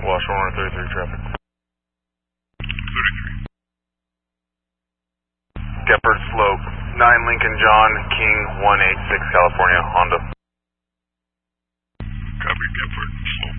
watch 133 traffic. 33. Gepard Slope, 9 Lincoln John, King 186 California, Honda.